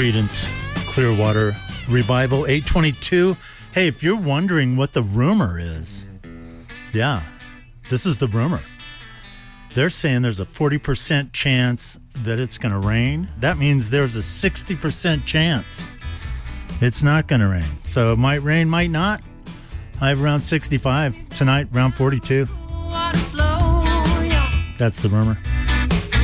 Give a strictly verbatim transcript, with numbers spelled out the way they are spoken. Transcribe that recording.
Creedence Clearwater Revival, eight twenty-two. Hey, if you're wondering what the rumor is, yeah, this is the rumor. They're saying there's a forty percent chance that it's going to rain. That means there's a sixty percent chance it's not going to rain. So it might rain, might not. I have around sixty-five. Tonight, around forty-two. That's the rumor.